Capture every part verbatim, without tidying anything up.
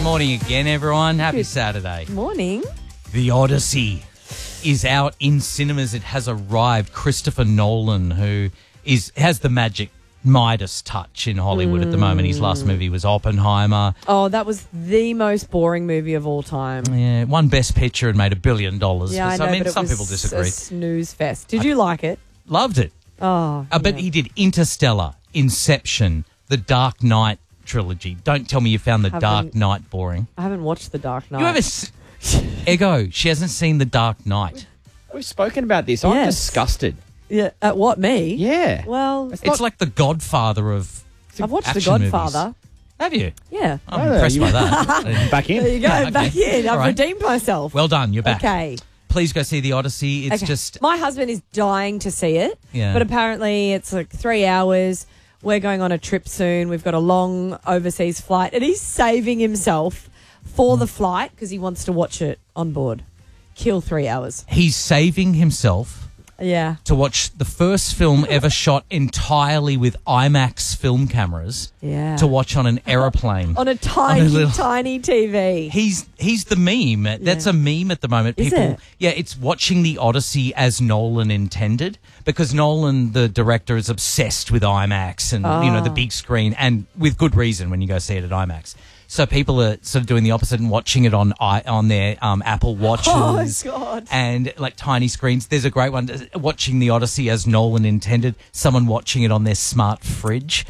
morning again, everyone. Happy Good Saturday. Morning. The Odyssey is out in cinemas. It has arrived. Christopher Nolan, who is has the magic Midas touch in Hollywood mm. at the moment. His last movie was Oppenheimer. Oh, that was the most boring movie of all time. Yeah, won Best Picture and made a billion dollars. Yeah, I know, I mean, but it some was people disagree. a snooze fest. Did you like it? Loved it. Oh, uh, but yeah. he did Interstellar, Inception, The Dark Knight trilogy. Don't tell me you found The Haven't- Dark Knight boring. I haven't watched The Dark Knight. You ever... S- Ego, she hasn't seen The Dark Knight. We've spoken about this. I'm Yes. disgusted. Yeah, at what, me? Yeah. Well, It's It's not- like the Godfather of I've watched The action Godfather. movies. Have you? Yeah. I'm Oh, impressed you- by that. Back in. There you go. Yeah, okay. Back in. I've All right. redeemed myself. Well done, you're back. Okay. Please go see The Odyssey. It's Okay. just... My husband is dying to see it. Yeah. But apparently it's like three hours. We're going on a trip soon. We've got a long overseas flight. And he's saving himself for the flight because he wants to watch it on board. Kill three hours. He's saving himself Yeah. to watch the first film ever shot entirely with IMAX film cameras Yeah. to watch on an aeroplane. On a tiny, little- tiny T V. He's he's the meme. That's a meme at the moment. Is People, it? yeah, it's watching the Odyssey as Nolan intended, because Nolan, the director, is obsessed with IMAX and you know the Ah. big screen, and with good reason when you go see it at IMAX. So people are sort of doing the opposite and watching it on i on their um, Apple Watches Oh, God. and like tiny screens. There's a great one, uh, watching the Odyssey as Nolan intended. Someone watching it on their smart fridge.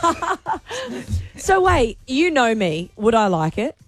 So wait, you know me. Would I like it?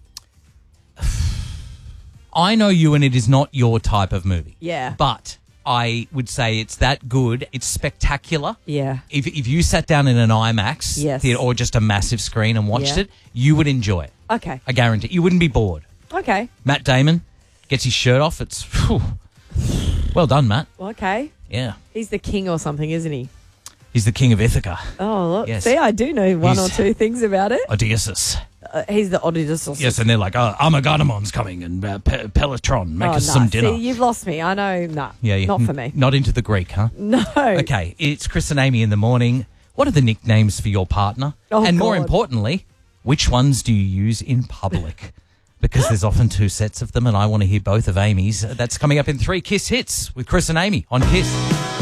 I know you, and it is not your type of movie. Yeah. But I would say it's that good. It's spectacular. Yeah. If if you sat down in an IMAX Yes. theater or just a massive screen and watched Yeah. it, you would enjoy it. Okay. I guarantee. You wouldn't be bored. Okay. Matt Damon gets his shirt off. It's whew. Well done, Matt. Okay. Yeah. He's the king or something, isn't he? He's the king of Ithaca. Oh, look. Yes. See, I do know one He's- or two things about it. Odysseus. Uh, he's the Odysseus. Yes, and they're like, oh, Armageddon's coming and uh, Pe- Peloton, make Oh, us nah. some dinner. See, you've lost me. I know. Nah. yeah, you- Not for me. Not into the Greek, huh? No. Okay, it's Chris and Amy in the morning. What are the nicknames for your partner? Oh, and more God. importantly, which ones do you use in public? Because there's often two sets of them, and I want to hear both of Amy's. That's coming up in three Kiss Hits with Chris and Amy on Kiss.